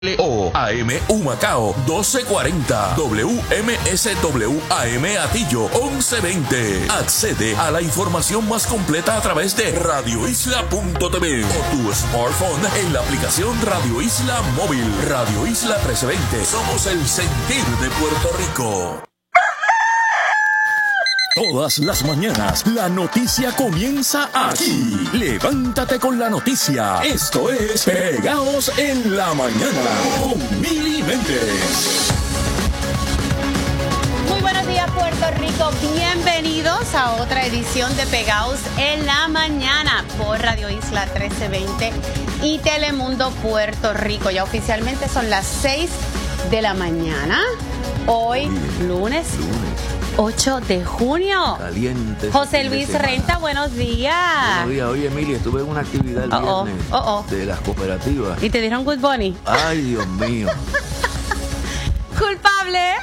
o AM Humacao 1240, WMSW AM Atillo 1120. Accede a la información más completa a través de radioisla.tv o tu smartphone en la aplicación Radio Isla Móvil. Radio Isla 1320. Somos el sentir de Puerto Rico. Todas las mañanas, la noticia comienza aquí. Levántate con la noticia. Esto es Pegaos en la Mañana con Mili Méndez. Muy buenos días, Puerto Rico. Bienvenidos a otra edición de Pegaos en la Mañana por Radio Isla 1320 y Telemundo Puerto Rico. Ya oficialmente son las 6 de la mañana. Hoy, lunes 8 de junio. Caliente. José Luis Renta, buenos días. Buenos días. Oye, Emilia, estuve en una actividad el viernes de las cooperativas. ¿Y te dieron Good Bunny? Ay, Dios mío. Culpable.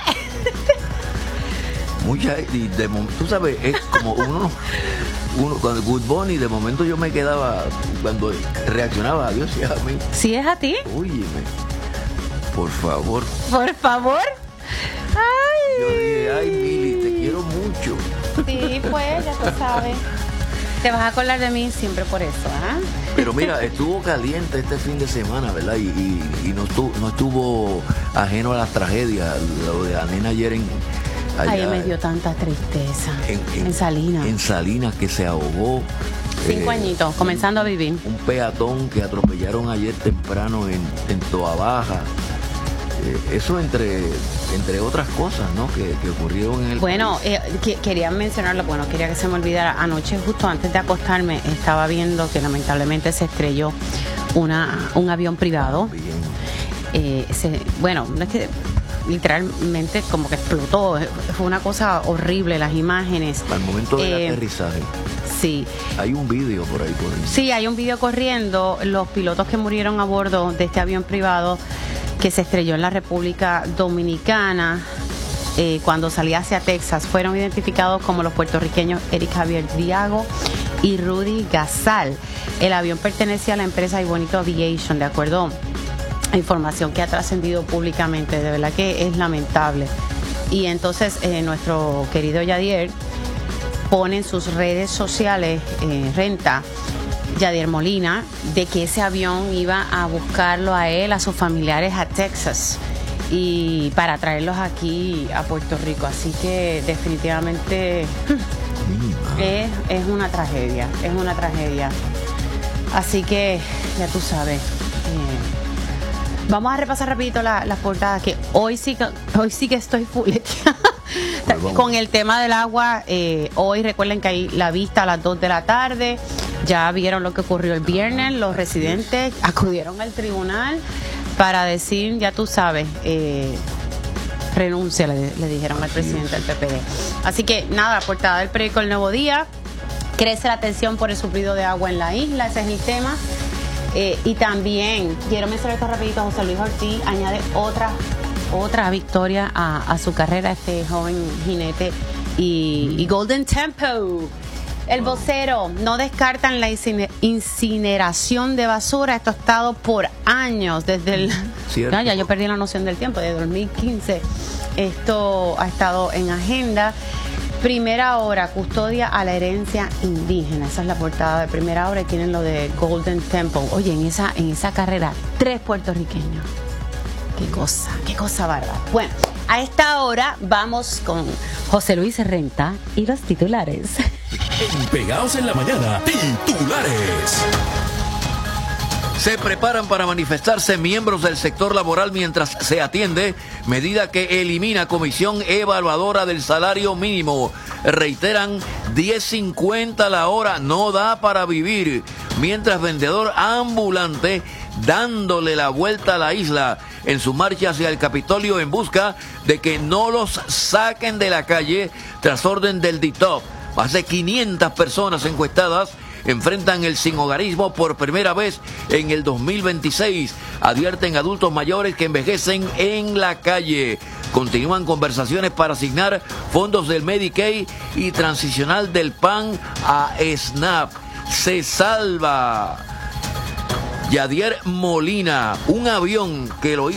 Tú sabes, es como uno cuando Good Bunny, de momento yo me quedaba, cuando reaccionaba a Dios y a mí. ¿Sí es a ti? Óyeme, por favor. Por favor. Ay. Yo dije, ay, Mili, te quiero mucho. Sí, pues, ya tú sabes. Te vas a acordar de mí siempre por eso, ¿ah? Pero mira, estuvo caliente este fin de semana, ¿verdad? Y no estuvo ajeno a las tragedias. Lo de la nena ayer allá, ay, me dio tanta tristeza. En Salinas. En Salinas, que se ahogó. 5 añitos, comenzando a vivir. Un peatón que atropellaron ayer temprano en Toa Baja. Eso entre otras cosas, ¿no? Que ocurrieron en el país. Quería mencionarlo, quería que se me olvidara. Anoche, justo antes de acostarme, estaba viendo que lamentablemente se estrelló un avión privado. No es que literalmente como que explotó. Fue una cosa horrible, las imágenes. Al momento del aterrizaje. Sí. Hay un vídeo por ahí corriendo. Sí, hay un vídeo corriendo. Los pilotos que murieron a bordo de este avión privado que se estrelló en la República Dominicana cuando salía hacia Texas fueron identificados como los puertorriqueños Eric Javier Diago y Rudy Gazal. El avión pertenecía a la empresa Ibonito Aviation, de acuerdo a información que ha trascendido públicamente. De verdad que es lamentable. Y entonces nuestro querido Yadier pone en sus redes sociales, Yadier Molina, de que ese avión iba a buscarlo a él, a sus familiares a Texas y para traerlos aquí a Puerto Rico. Así que definitivamente es una tragedia, Así que ya tú sabes. Vamos a repasar rapidito las portadas, que hoy sí que estoy fuleteada con el tema del agua. Hoy recuerden que hay la vista a las 2 de la tarde. Ya vieron lo que ocurrió el viernes. Los residentes acudieron al tribunal para decir, ya tú sabes, renuncia, le dijeron al presidente del PPD. Así que nada, portada del periódico El Nuevo Día. Crece la tensión por el suplido de agua en la isla, ese es el tema. Y también quiero mencionar esto rapidito. José Luis Ortiz añade otra victoria a su carrera, este joven jinete y Golden Tempo. El vocero: no descartan la incineración de basura. Esto ha estado por años, desde el... No, ya yo perdí la noción del tiempo, desde 2015. Esto ha estado en agenda. Primera Hora, custodia a la herencia indígena. Esa es la portada de Primera Hora y tienen lo de Golden Temple. Oye, en esa carrera, 3 puertorriqueños. Qué cosa bárbara. Bueno, a esta hora vamos con José Luis Renta y los titulares. Pegaos en la Mañana, titulares. Se preparan para manifestarse miembros del sector laboral mientras se atiende medida que elimina comisión evaluadora del salario mínimo. Reiteran, 10.50 la hora no da para vivir. Mientras vendedor ambulante dándole la vuelta a la isla en su marcha hacia el Capitolio en busca de que no los saquen de la calle tras orden del DITOP. Más de 500 personas encuestadas enfrentan el sinhogarismo por primera vez en el 2026. Advierten adultos mayores que envejecen en la calle. Continúan conversaciones para asignar fondos del Medicaid y transicional del PAN a SNAP. Se salva Yadier Molina, un avión que lo